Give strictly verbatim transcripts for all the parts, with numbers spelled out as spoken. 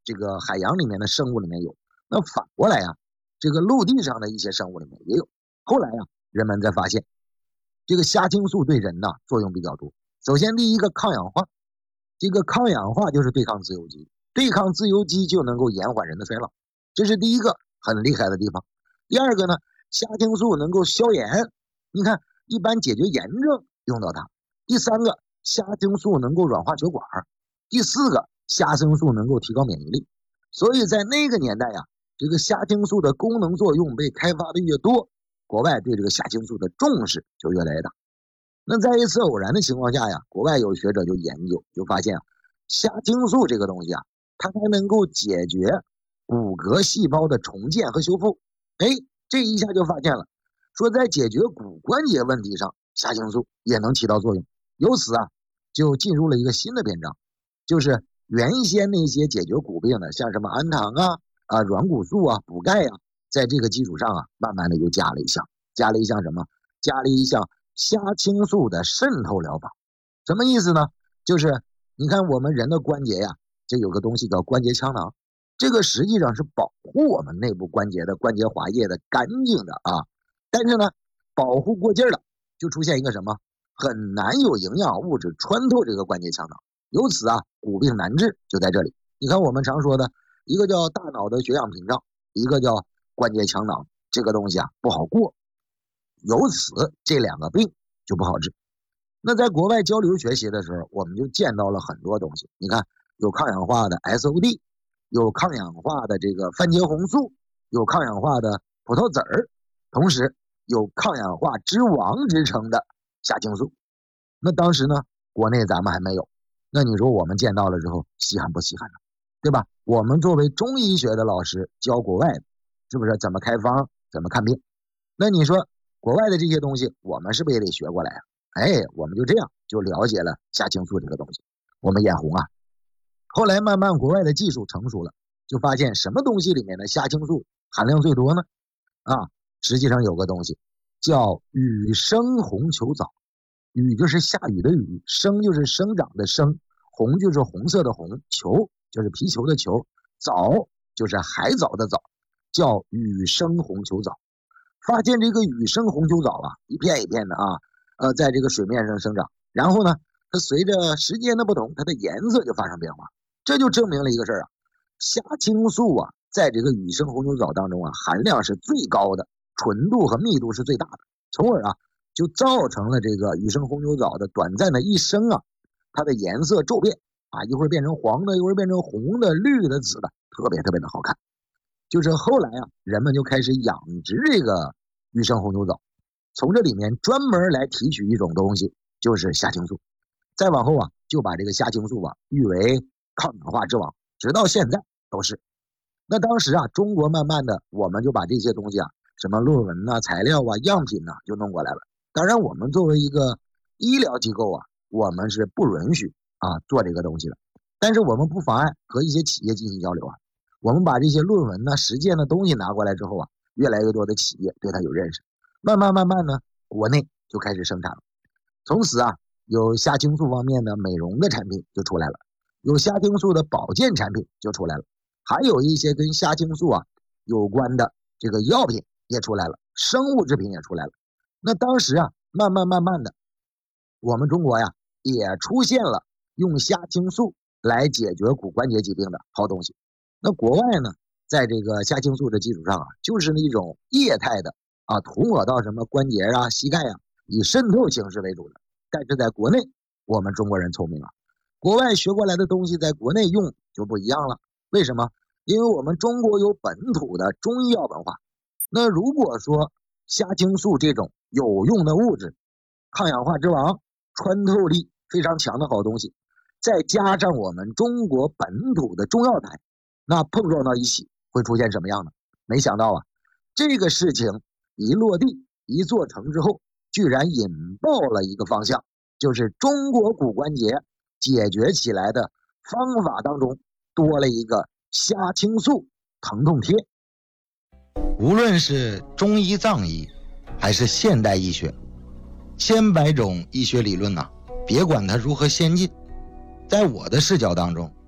这个海洋里面的生物里面有，那反过来呀、啊，这个陆地上的一些生物里面也有。后来呀、啊，人们才发现这个虾青素对人呢作用比较多。首先第一个抗氧化，这个抗氧化就是对抗自由基，对抗自由基就能够延缓人的衰老，这是第一个很厉害的地方。第二个呢，虾青素能够消炎，你看一般解决炎症用到它。第三个，虾青素能够软化血管。第四个，虾青素能够提高免疫力。所以在那个年代呀、啊，这个虾青素的功能作用被开发的越多，国外对这个虾青素的重视就越来越大。那在一次偶然的情况下呀，国外有学者就研究，就发现啊，虾青素这个东西啊，它还能够解决骨骼细胞的重建和修复。哎，这一下就发现了，说在解决骨关节问题上，虾青素也能起到作用。由此啊，就进入了一个新的篇章，就是原先那些解决骨病的，像什么氨糖啊、啊软骨素啊、补钙啊，在这个基础上啊，慢慢的又加了一项，加了一项什么？加了一项虾青素的渗透疗法。什么意思呢？就是你看我们人的关节呀，这有个东西叫关节腔囊，这个实际上是保护我们内部关节的关节滑液的干净的啊。但是呢，保护过劲了，就出现一个什么？很难有营养物质穿透这个关节腔囊，由此啊，骨病难治就在这里。你看我们常说的一个叫大脑的血氧屏障，一个叫关节腔囊，这个东西啊不好过，由此这两个病就不好治。那在国外交流学习的时候，我们就见到了很多东西。你看，有抗氧化的 S O D， 有抗氧化的这个番茄红素，有抗氧化的葡萄籽儿，同时有抗氧化之王之称的虾青素。那当时呢，国内咱们还没有。那你说我们见到了之后，稀罕不稀罕呢？对吧？我们作为中医学的老师教国外的，是不是怎么开方，怎么看病？那你说国外的这些东西，我们是不是也得学过来啊？哎，我们就这样就了解了虾青素这个东西，我们眼红啊。后来慢慢国外的技术成熟了，就发现什么东西里面的虾青素含量最多呢？啊，实际上有个东西叫羽生红球藻。羽就是下雨的雨，生就是生长的生，红就是红色的红，球就是皮球的球，藻就是海藻的藻，叫羽生红球藻。发现这个羽生红球藻啊，一片一片的啊，呃，在这个水面上生长，然后呢，它随着时间的不同，它的颜色就发生变化。这就证明了一个事儿啊，虾青素啊，在这个羽生红球藻当中啊，含量是最高的，纯度和密度是最大的，从而啊，就造成了这个羽生红球藻的短暂的一生啊，它的颜色骤变啊，一会儿变成黄的，一会儿变成红的、绿的、紫的，特别特别的好看。就是后来啊，人们就开始养殖这个羽生红球藻，从这里面专门来提取一种东西，就是虾青素。再往后啊，就把这个虾青素啊誉为抗氧化之王，直到现在都是。那当时啊，中国慢慢的我们就把这些东西啊，什么论文啊、材料啊、样品啊，就弄过来了。当然，我们作为一个医疗机构啊，我们是不允许啊做这个东西的。但是我们不妨碍和一些企业进行交流啊。我们把这些论文呢、实践的东西拿过来之后啊，越来越多的企业对它有认识，慢慢慢慢呢，国内就开始生产了。从此啊，有虾青素方面的美容的产品就出来了，有虾青素的保健产品就出来了，还有一些跟虾青素啊有关的这个药品也出来了，生物制品也出来了。那当时啊，慢慢慢慢的，我们中国呀也出现了用虾青素来解决骨关节疾病的好东西。那国外呢，在这个虾青素的基础上啊，就是那种液态的啊，涂抹到什么关节啊、膝盖啊，以渗透形式为主的。但是在国内，我们中国人聪明啊，国外学过来的东西在国内用就不一样了。为什么？因为我们中国有本土的中医药文化。那如果说虾青素这种有用的物质，抗氧化之王，穿透力非常强的好东西，再加上我们中国本土的中药材，那碰撞到一起会出现什么样呢？没想到啊，这个事情一落地一做成之后，居然引爆了一个方向，就是中国骨关节解决起来的方法当中多了一个虾青素疼痛贴。 无论是中医藏医还是现代医学，千百种医学理论呐、啊，别管它如何先进，在我的视角当中，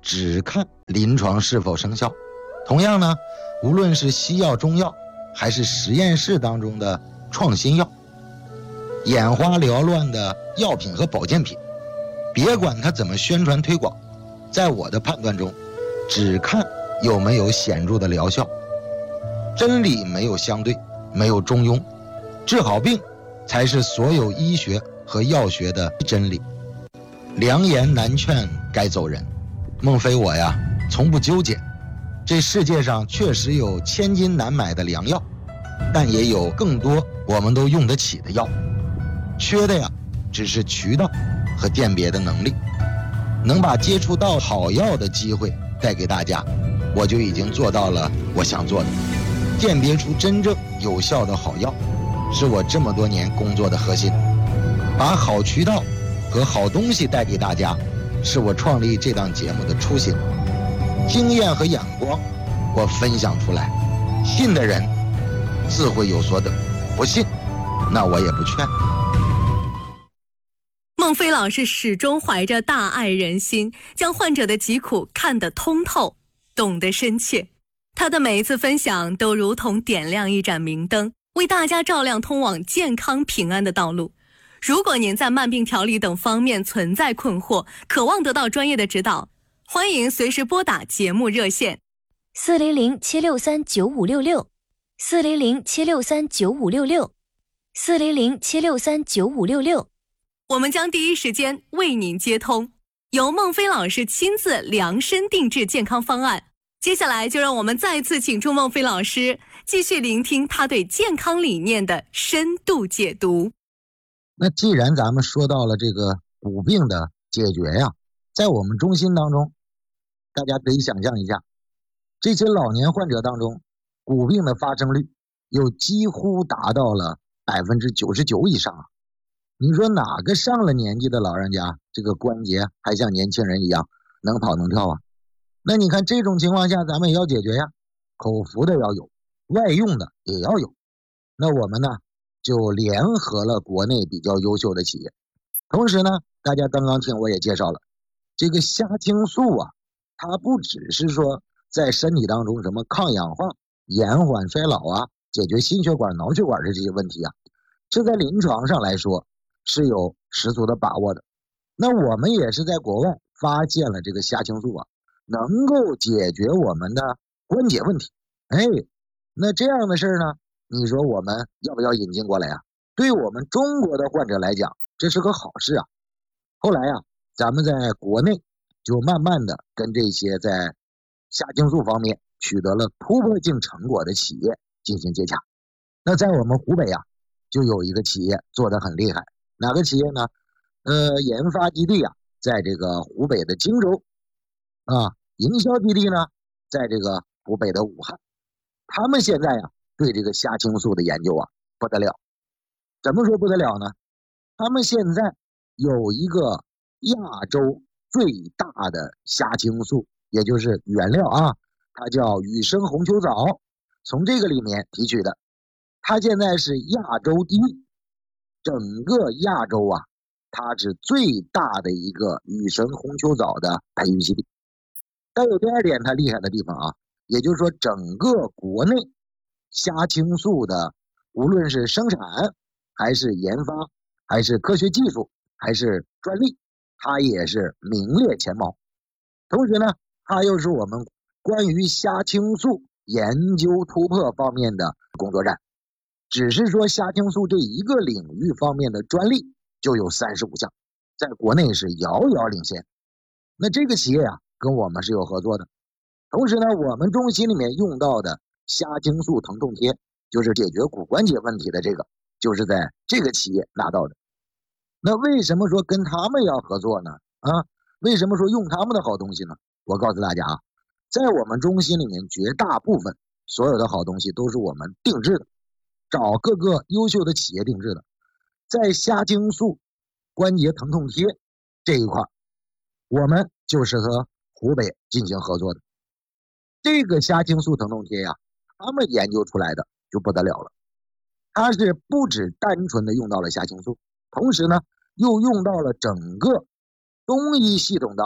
只看临床是否生效。同样呢，无论是西药、中药，还是实验室当中的创新药，眼花缭乱的药品和保健品，别管它怎么宣传推广，在我的判断中，只看有没有显著的疗效。真理没有相对，没有中庸，治好病才是所有医学和药学的真理。良言难劝该走人，孟非我呀从不纠结。这世界上确实有千金难买的良药，但也有更多我们都用得起的药，缺的呀只是渠道和鉴别的能力。能把接触到好药的机会带给大家，我就已经做到了我想做的。鉴别出真正有效的好药，是我这么多年工作的核心。把好渠道和好东西带给大家，是我创立这档节目的初心。经验和眼光我分享出来，信的人自会有所得，不信那我也不劝。 孟非老师始终怀着大爱人心，将患者的疾苦看得通透，懂得深切。他的每一次分享都如同点亮一盏明灯，为大家照亮通往健康平安的道路。如果您在慢病调理等方面存在困惑，渴望得到专业的指导，欢迎随时拨打节目热线四零零七六三九五六六四零零七六三九五六六四零零七六三九五六六。 我们将第一时间为您接通，由孟非老师亲自量身定制健康方案。接下来就让我们再次请出孟非老师，继续聆听他对健康理念的深度解读。 那既然咱们说到了这个骨病的解决呀，在我们中心当中，大家可以想象一下，这些老年患者当中，骨病的发生率又几乎达到了百分之九十九以上啊！你说哪个上了年纪的老人家，这个关节还像年轻人一样能跑能跳啊？那你看这种情况下，咱们也要解决呀，口服的要有，外用的也要有。那我们呢，就联合了国内比较优秀的企业，同时呢，大家刚刚听我也介绍了，这个虾青素啊，它不只是说在身体当中什么抗氧化、延缓衰老啊，解决心血管、脑血管的这些问题啊，这在临床上来说是有十足的把握的。那我们也是在国外发现了这个虾青素啊，能够解决我们的关节问题。哎，那这样的事呢，你说我们要不要引进过来啊？对我们中国的患者来讲，这是个好事啊。后来啊，咱们在国内就慢慢的跟这些在虾青素方面取得了突破性成果的企业进行接洽。那在我们湖北啊，就有一个企业做得很厉害。哪个企业呢？呃，研发基地啊，在这个湖北的荆州啊，营销基地呢，在这个湖北的武汉。他们现在呀、啊，对这个虾青素的研究啊，不得了。怎么说不得了呢？他们现在有一个亚洲最大的虾青素，也就是原料啊，它叫羽生红球藻，从这个里面提取的。它现在是亚洲第一，整个亚洲啊，它是最大的一个羽生红球藻的培育基地。但有第二点它厉害的地方啊，也就是说整个国内虾青素的无论是生产还是研发还是科学技术还是专利，它也是名列前茅。同时呢，它又是我们关于虾青素研究突破方面的工作站。只是说虾青素这一个领域方面的专利就有三十五项，在国内是遥遥领先。那这个企业啊，跟我们是有合作的。同时呢，我们中心里面用到的虾青素疼痛贴，就是解决骨关节问题的这个，就是在这个企业拿到的。那为什么说跟他们要合作呢？啊，为什么说用他们的好东西呢？我告诉大家啊，在我们中心里面，绝大部分所有的好东西都是我们定制的，找各个优秀的企业定制的。在虾青素关节疼痛贴这一块，我们就是和湖北进行合作的。这个虾青素疼痛贴呀、啊，他们研究出来的就不得了了。它是不只单纯的用到了虾青素，同时呢，又用到了整个中医系统当中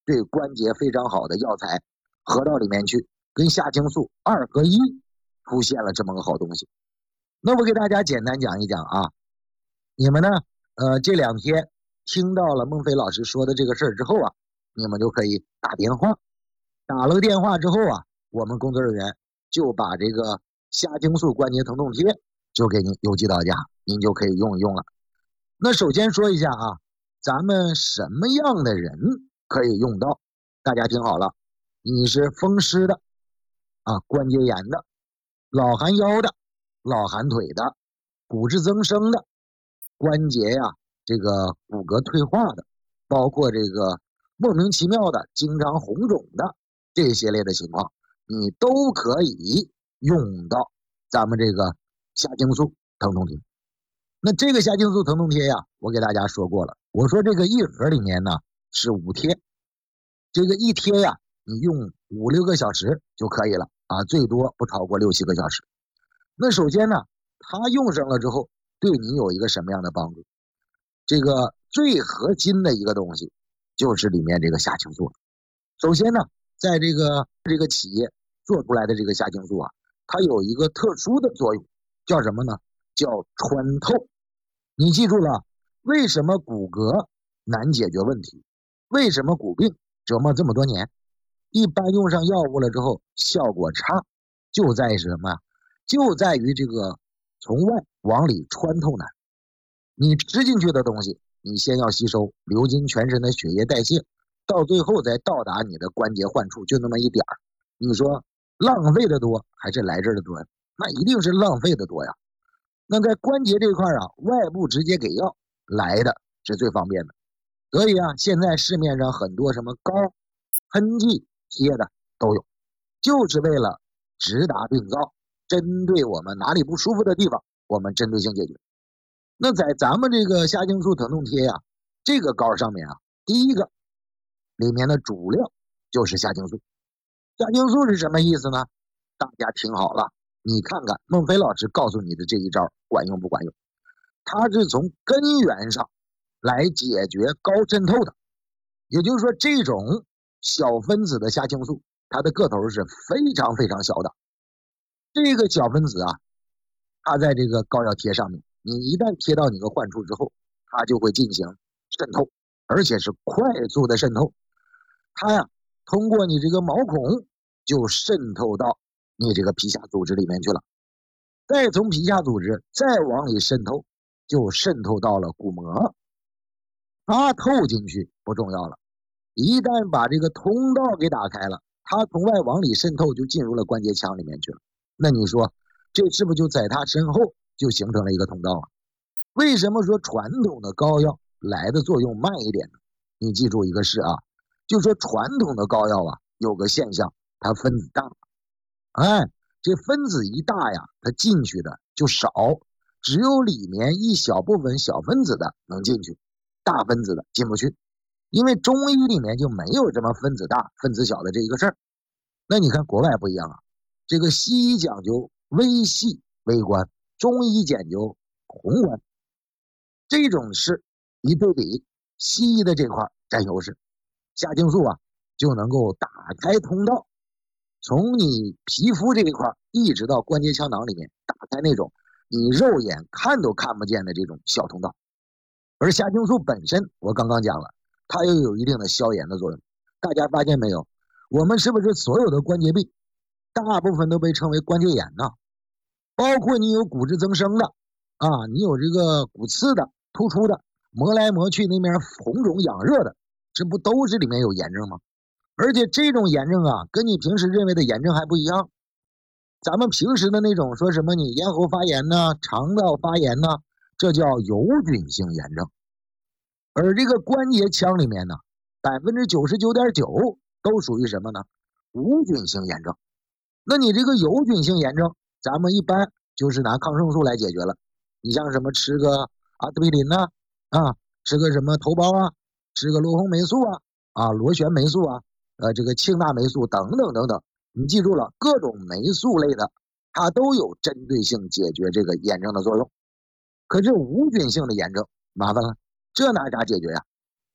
对关节非常好的药材合到里面去，跟虾青素二合一，出现了这么个好东西。那我给大家简单讲一讲啊，你们呢，呃，这两天听到了孟非老师说的这个事儿之后啊，你们就可以打电话，打了个电话之后啊，我们工作人员就把这个虾青素关节疼痛贴就给您邮寄到家，您就可以用一用了。那首先说一下啊，咱们什么样的人可以用到？大家听好了，你是风湿的啊，关节炎的，老寒腰的，老寒腿的，骨质增生的，关节呀、啊、这个骨骼退化的，包括这个莫名其妙的经常红肿的这些类的情况，你都可以用到咱们这个虾青素疼痛贴。那这个虾青素疼痛贴呀，我给大家说过了，我说这个一盒里面呢是五贴，这个一贴呀你用五六个小时就可以了啊，最多不超过六七个小时。那首先呢，它用上了之后对你有一个什么样的帮助？这个最核心的一个东西就是里面这个虾青素。首先呢，在这个这个企业做出来的这个虾青素啊，它有一个特殊的作用，叫什么呢？叫穿透。你记住了，为什么骨骼难解决问题？为什么骨病折磨这么多年？一般用上药物了之后效果差，就在于什么？就在于这个从外往里穿透难。你吃进去的东西，你先要吸收，流经全身的血液代谢，到最后再到达你的关节患处，就那么一点儿。你说浪费的多还是来这儿的多呀？那一定是浪费的多呀。那在关节这块啊，外部直接给药来的是最方便的。所以啊，现在市面上很多什么膏、喷剂贴的都有，就是为了直达病灶，针对我们哪里不舒服的地方，我们针对性解决。那在咱们这个虾青素疼痛贴呀、啊，这个膏上面啊，第一个里面的主料就是虾青素。虾青素是什么意思呢？大家听好了，你看看孟非老师告诉你的这一招管用不管用？它是从根源上来解决高渗透的，也就是说这种小分子的虾青素，它的个头是非常非常小的。这个小分子啊，它在这个膏药贴上面，你一旦贴到你的患处之后，它就会进行渗透，而且是快速的渗透。它呀，通过你这个毛孔就渗透到你这个皮下组织里面去了，再从皮下组织再往里渗透，就渗透到了骨膜。它透进去不重要了，一旦把这个通道给打开了，它从外往里渗透，就进入了关节腔里面去了。那你说这是不是就在它身后就形成了一个通道啊？为什么说传统的膏药来的作用慢一点呢？你记住一个事啊，就说传统的膏药啊，有个现象，它分子大，哎，这分子一大呀，它进去的就少，只有里面一小部分小分子的能进去，大分子的进不去。因为中医里面就没有这么分子大分子小的这一个事儿。那你看国外不一样啊，这个西医讲究微细微观，中医讲究宏观。这种是一对比，西医的这块占优势，虾青素啊就能够打开通道，从你皮肤这一块一直到关节腔囊里面，打开那种你肉眼看都看不见的这种小通道。而虾青素本身我刚刚讲了，它又有一定的消炎的作用。大家发现没有，我们是不是所有的关节病大部分都被称为关节炎呢？包括你有骨质增生的啊，你有这个骨刺的突出的，磨来磨去那边红肿痒热的，这不都是里面有炎症吗？而且这种炎症啊，跟你平时认为的炎症还不一样。咱们平时的那种说什么你咽喉发炎呢、肠道发炎呢，这叫有菌性炎症。而这个关节腔里面呢，百分之九十九点九都属于什么呢？无菌性炎症。那你这个有菌性炎症，咱们一般就是拿抗生素来解决了。你像什么吃个阿司匹林呐、啊，啊，吃个什么头孢啊，吃个罗红霉素啊，啊，螺旋霉素啊，呃，这个庆大霉素等等等等。你记住了，各种霉素类的，它都有针对性解决这个炎症的作用。可是无菌性的炎症麻烦了，这拿啥解决呀？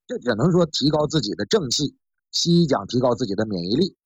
这只能说提高自己的正气，西医讲提高自己的免疫力。